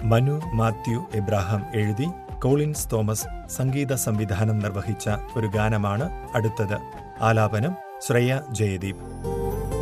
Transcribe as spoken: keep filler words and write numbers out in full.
മനു മാത്യു എബ്രാഹാം എഴുതി Collins Thomas സംഗീത സംവിധാനം നിർവഹിച്ച ഒരു ഗാനമാണ് അടുത്തത്. ആലാപനം ശ്രേയ ജയദീപ്.